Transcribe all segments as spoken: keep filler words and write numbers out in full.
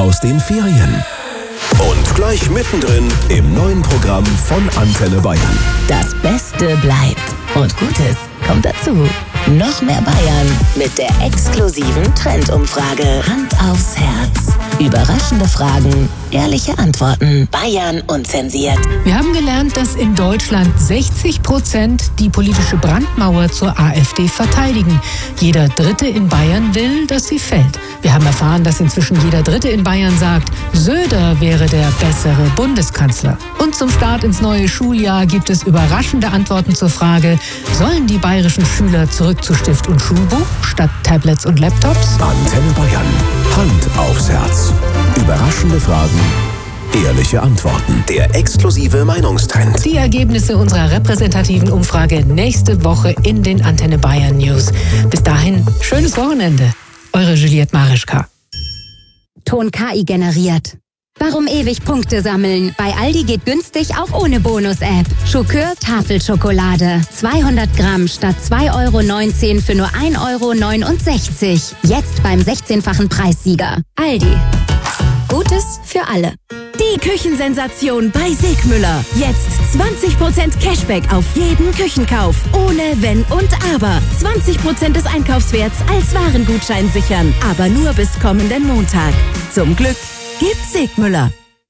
aus den Ferien. Und gleich mittendrin im neuen Programm von Antenne Bayern. Das Beste bleibt und Gutes kommt dazu. Noch mehr Bayern mit der exklusiven Trendumfrage. Hand aufs Herz. Überraschende Fragen, ehrliche Antworten. Bayern unzensiert. Wir haben gelernt, dass in Deutschland sechzig Prozent die politische Brandmauer zur AfD verteidigen. Jeder Dritte in Bayern will, dass sie fällt. Wir haben erfahren, dass inzwischen jeder Dritte in Bayern sagt, Söder wäre der bessere Bundeskanzler. Und zum Start ins neue Schuljahr gibt es überraschende Antworten zur Frage, sollen die bayerischen Schüler zurück zu Stift und Schulbuch statt Tablets und Laptops? Antenne Bayern. Hand aufs Herz. Überraschende Fragen, ehrliche Antworten. Der exklusive Meinungstrend. Die Ergebnisse unserer repräsentativen Umfrage nächste Woche in den Antenne Bayern News. Bis dahin, schönes Wochenende. Eure Juliette Marischka. Ton K I generiert. Warum ewig Punkte sammeln? Bei Aldi geht günstig auch ohne Bonus-App. Schokör Tafelschokolade. zweihundert Gramm statt zwei Euro neunzehn für nur ein Euro neunundsechzig. Jetzt beim sechzehnfachen Preissieger. Aldi. Gutes für alle. Die Küchensensation bei Segmüller. Jetzt zwanzig Prozent Cashback auf jeden Küchenkauf. Ohne Wenn und Aber. zwanzig Prozent des Einkaufswerts als Warengutschein sichern. Aber nur bis kommenden Montag. Zum Glück gibt's Segmüller.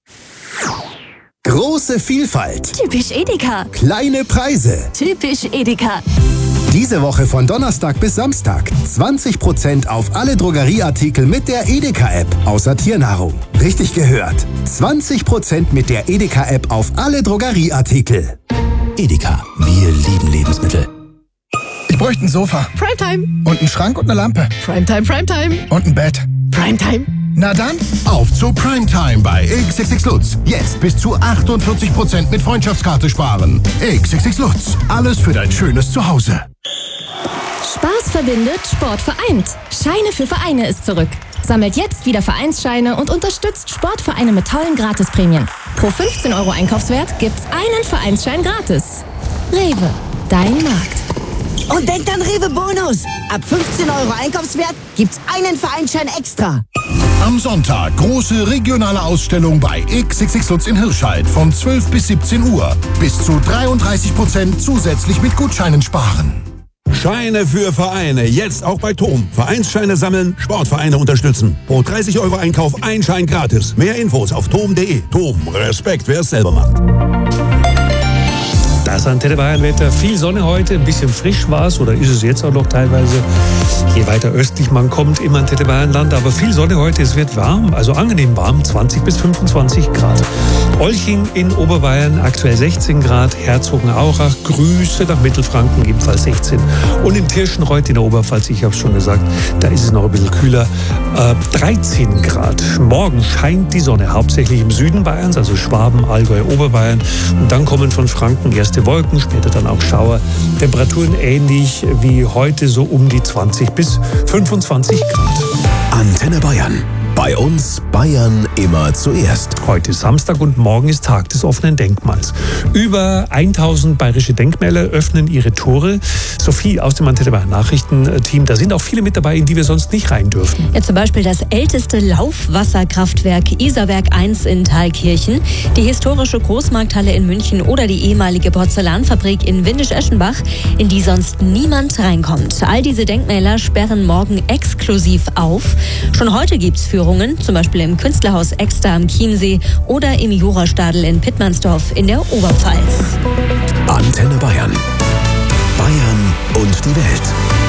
Große Vielfalt. Typisch Edeka. Kleine Preise. Typisch Edeka. Diese Woche von Donnerstag bis Samstag zwanzig Prozent auf alle Drogerieartikel mit der Edeka-App, außer Tiernahrung. Richtig gehört. zwanzig Prozent mit der Edeka-App auf alle Drogerieartikel. Edeka, wir lieben Lebensmittel. Ich bräuchte ein Sofa. Primetime. Und einen Schrank und eine Lampe. Primetime, Primetime. Und ein Bett. Primetime. Na dann, auf zu Primetime bei X X X Lutz. Jetzt bis zu achtundvierzig Prozent mit Freundschaftskarte sparen. X X X Lutz. Alles für dein schönes Zuhause. Spaß verbindet, Sport vereint. Scheine für Vereine ist zurück. Sammelt jetzt wieder Vereinsscheine und unterstützt Sportvereine mit tollen Gratisprämien. Pro fünfzehn Euro Einkaufswert gibt's einen Vereinsschein gratis. Rewe, dein Markt. Und denkt an Rewe Bonus. Ab fünfzehn Euro Einkaufswert gibt's einen Vereinsschein extra. Am Sonntag große regionale Ausstellung bei X X X Lutz in Hirscheid von zwölf bis siebzehn Uhr. Bis zu dreiunddreißig Prozent zusätzlich mit Gutscheinen sparen. Scheine für Vereine, jetzt auch bei T O M. Vereinsscheine sammeln, Sportvereine unterstützen. Pro dreißig Euro Einkauf ein Schein gratis. Mehr Infos auf tom punkt de. T O M, Respekt, wer es selber macht. Das Antenne Bayern Wetter. Viel Sonne heute, ein bisschen frisch war es oder ist es jetzt auch noch teilweise. Je weiter östlich man kommt im Antenne Bayern Land, aber viel Sonne heute, es wird warm, also angenehm warm, zwanzig bis fünfundzwanzig Grad. Olching in Oberbayern aktuell sechzehn Grad, Herzogenaurach, Grüße nach Mittelfranken ebenfalls sechzehn. Und in Tirschenreuth in der Oberpfalz, ich habe es schon gesagt, da ist es noch ein bisschen kühler, äh, dreizehn Grad. Morgen scheint die Sonne, hauptsächlich im Süden Bayerns, also Schwaben, Allgäu, Oberbayern. Und dann kommen von Franken erste Wolken, später dann auch Schauer. Temperaturen ähnlich wie heute, so um die zwanzig bis fünfundzwanzig Grad. Antenne Bayern. Bei uns Bayern immer zuerst. Heute ist Samstag und morgen ist Tag des offenen Denkmals. Über tausend bayerische Denkmäler öffnen ihre Tore. Sophie aus dem Antenne Bayern Nachrichtenteam, da sind auch viele mit dabei, in die wir sonst nicht rein dürfen. Ja, zum Beispiel das älteste Laufwasserkraftwerk Isarwerk eins in Thalkirchen, die historische Großmarkthalle in München oder die ehemalige Porzellanfabrik in Windisch-Eschenbach, in die sonst niemand reinkommt. All diese Denkmäler sperren morgen exklusiv auf. Schon heute gibt es für zum Beispiel im Künstlerhaus Exter am Chiemsee oder im Jurastadel in Pittmannsdorf in der Oberpfalz. Antenne Bayern. Bayern und die Welt.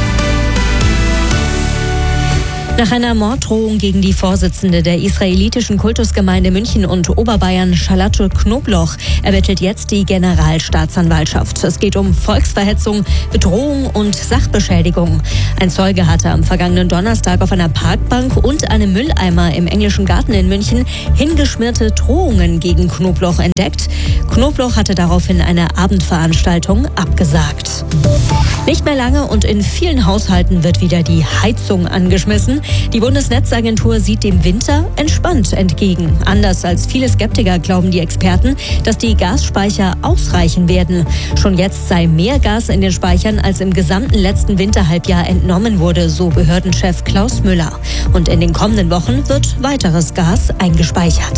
Nach einer Morddrohung gegen die Vorsitzende der israelitischen Kultusgemeinde München und Oberbayern, Charlotte Knobloch, ermittelt jetzt die Generalstaatsanwaltschaft. Es geht um Volksverhetzung, Bedrohung und Sachbeschädigung. Ein Zeuge hatte am vergangenen Donnerstag auf einer Parkbank und einem Mülleimer im Englischen Garten in München hingeschmierte Drohungen gegen Knobloch entdeckt. Knobloch hatte daraufhin eine Abendveranstaltung abgesagt. Nicht mehr lange und in vielen Haushalten wird wieder die Heizung angeschmissen. Die Bundesnetzagentur sieht dem Winter entspannt entgegen. Anders als viele Skeptiker glauben die Experten, dass die Gasspeicher ausreichen werden. Schon jetzt sei mehr Gas in den Speichern, als im gesamten letzten Winterhalbjahr entnommen wurde, so Behördenchef Klaus Müller. Und in den kommenden Wochen wird weiteres Gas eingespeichert.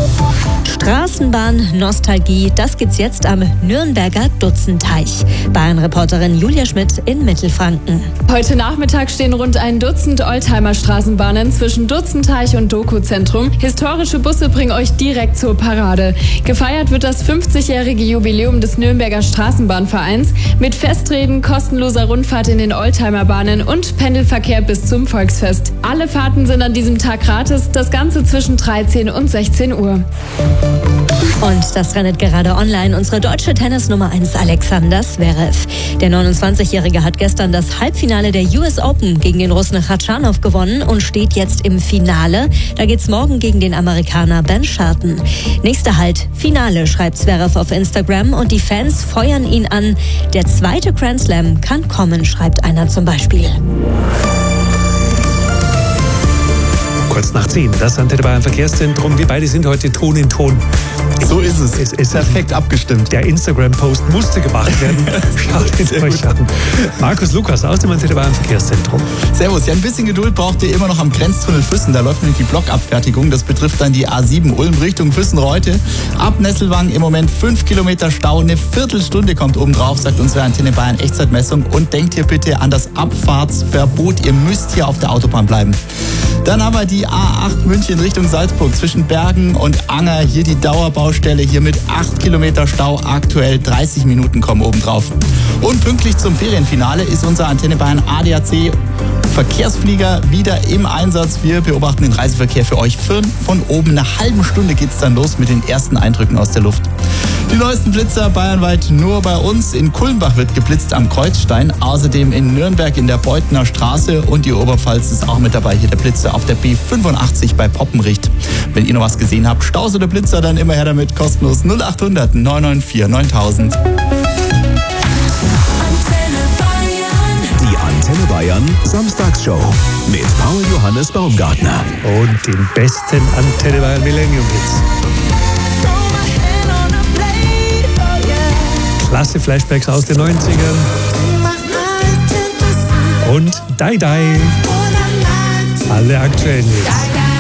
Straßenbahn-Nostalgie, das gibt's jetzt am Nürnberger Dutzenteich. Bayern-Reporterin Julia Schmidt in Mittelfranken. Heute Nachmittag stehen rund ein Dutzend Oldtimer-Straßenbahnen zwischen Dutzenteich und Doku-Zentrum. Historische Busse bringen euch direkt zur Parade. Gefeiert wird das fünfzigjährige Jubiläum des Nürnberger Straßenbahnvereins mit Festreden, kostenloser Rundfahrt in den Oldtimer-Bahnen und Pendelverkehr bis zum Volksfest. Alle Fahrten sind an diesem Tag gratis, das Ganze zwischen dreizehn und sechzehn Uhr. Und das rennt gerade online. Unsere deutsche Tennis-Nummer eins Alexander Zverev. Der neunundzwanzigjährige hat gestern das Halbfinale der U S Open gegen den Russen Khachanov gewonnen und steht jetzt im Finale. Da geht's morgen gegen den Amerikaner Ben Shelton. Nächster Halt, Finale, schreibt Zverev auf Instagram und die Fans feuern ihn an. Der zweite Grand Slam kann kommen, schreibt einer zum Beispiel. Kurz nach zehn, das Antenne Bayern Verkehrszentrum. Wir beide sind heute Ton in Ton. So ist es. Es ist perfekt abgestimmt. Der Instagram-Post musste gemacht werden. Schaut es euch an. Markus Lukas aus dem Antenne Bayern Verkehrszentrum. Servus. Ja, ein bisschen Geduld braucht ihr immer noch am Grenztunnel Füssen. Da läuft nämlich die Blockabfertigung. Das betrifft dann die A sieben Ulm Richtung Füssen-Reute. Ab Nesselwang im Moment fünf Kilometer Stau. Eine Viertelstunde kommt oben drauf, sagt unsere Antenne Bayern Echtzeitmessung. Und denkt hier bitte an das Abfahrtsverbot. Ihr müsst hier auf der Autobahn bleiben. Dann haben wir die A acht München Richtung Salzburg zwischen Bergen und Anger. Hier die Dauerbaustelle, hier mit acht Kilometer Stau, aktuell dreißig Minuten kommen obendrauf. Und pünktlich zum Ferienfinale ist unser Antenne Bayern A D A C Verkehrsflieger wieder im Einsatz. Wir beobachten den Reiseverkehr für euch von oben. Eine halbe Stunde geht's dann los mit den ersten Eindrücken aus der Luft. Die neuesten Blitzer bayernweit nur bei uns. In Kulmbach wird geblitzt am Kreuzstein. Außerdem in Nürnberg in der Beutner Straße. Und die Oberpfalz ist auch mit dabei. Hier der Blitzer auf der B fünfundachtzig bei Poppenricht. Wenn ihr noch was gesehen habt, Staus oder Blitzer, dann immer her damit. Kostenlos null achthundert neun neun vier neuntausend. Die Antenne Bayern Samstagsshow mit Paul Johannes Baumgartner. Und den besten Antenne Bayern Millennium Hits. Klasse Flashbacks aus den neunzigern. Und Dai Dai. Alle aktuellen Hits.